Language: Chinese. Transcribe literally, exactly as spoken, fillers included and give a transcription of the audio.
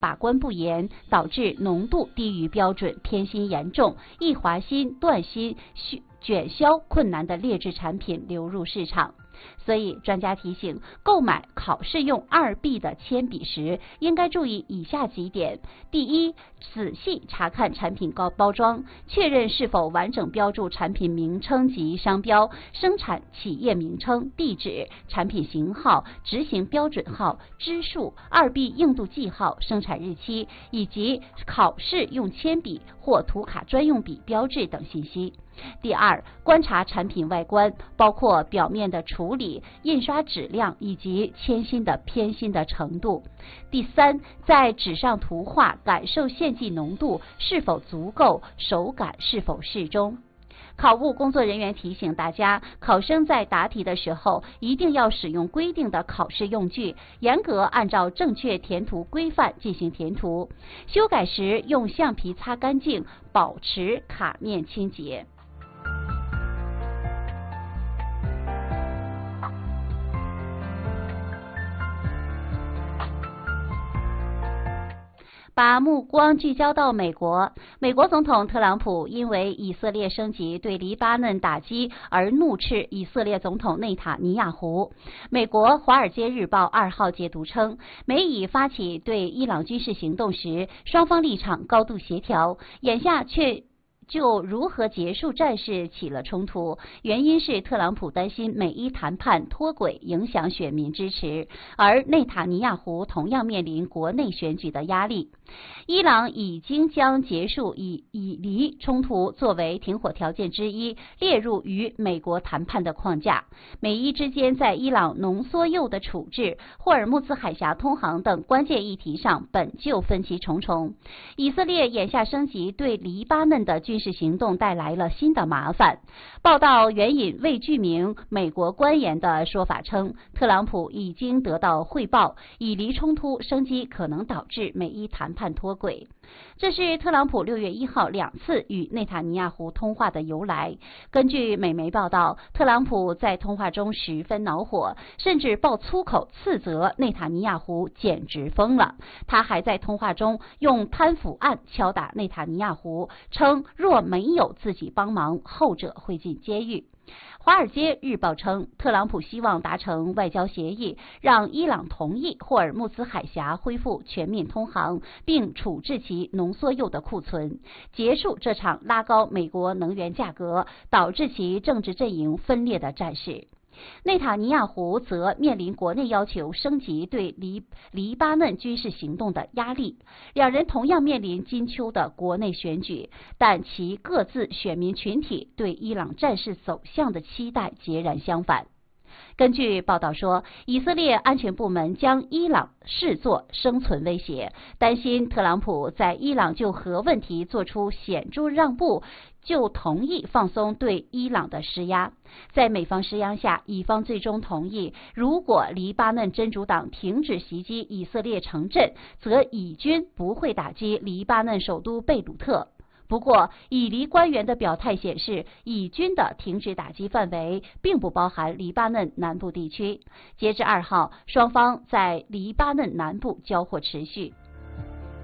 把关不严，导致浓度低于标准、偏心严重、易滑芯、断芯、卷销困难的劣质产品流入市场。所以，专家提醒，购买考试用二 B 的铅笔时，应该注意以下几点：第一，仔细查看产品包包装，确认是否完整标注产品名称及商标、生产企业名称、地址、产品型号、执行标准号、支数、二 B 硬度记号、生产日期，以及考试用铅笔或涂卡专用笔标志等信息。第二，观察产品外观，包括表面的处理、印刷质量以及铅芯的偏心的程度。第三，在纸上图画，感受线迹浓度是否足够，手感是否适中。考务工作人员提醒大家，考生在答题的时候一定要使用规定的考试用具，严格按照正确填涂规范进行填涂。修改时用橡皮擦干净，保持卡面清洁。把目光聚焦到美国，美国总统特朗普因为以色列升级对黎巴嫩打击而怒斥以色列总统内塔尼亚胡。美国《华尔街日报》二号解读称，美以发起对伊朗军事行动时，双方立场高度协调，眼下却就如何结束战事起了冲突，原因是特朗普担心美伊谈判脱轨影响选民支持，而内塔尼亚胡同样面临国内选举的压力。伊朗已经将结束以以黎冲突作为停火条件之一列入与美国谈判的框架。美伊之间在伊朗浓缩铀的处置、霍尔木兹海峡通航等关键议题上本就分歧重重。以色列眼下升级对黎巴嫩的军事行动带来了新的麻烦。报道援引未具名美国官员的说法称，特朗普已经得到汇报，以黎冲突升级可能导致美伊谈判脱轨。这是特朗普六月一号两次与内塔尼亚胡通话的由来。根据美媒报道，特朗普在通话中十分恼火，甚至爆粗口斥责内塔尼亚胡简直疯了。他还在通话中用贪腐案敲打内塔尼亚胡，称若没有自己帮忙，后者会进监狱。《华尔街日报》称，特朗普希望达成外交协议，让伊朗同意霍尔木兹海峡恢复全面通航，并处置其浓缩铀的库存，结束这场拉高美国能源价格、导致其政治阵营分裂的战事。内塔尼亚胡则面临国内要求升级对黎黎巴嫩军事行动的压力，两人同样面临金秋的国内选举，但其各自选民群体对伊朗战事走向的期待截然相反。根据报道说，以色列安全部门将伊朗视作生存威胁，担心特朗普在伊朗就核问题做出显著让步，就同意放松对伊朗的施压。在美方施压下，以方最终同意，如果黎巴嫩真主党停止袭击以色列城镇，则以军不会打击黎巴嫩首都贝鲁特。不过，以黎官员的表态显示，以军的停止打击范围并不包含黎巴嫩南部地区。截至二号，双方在黎巴嫩南部交火持续。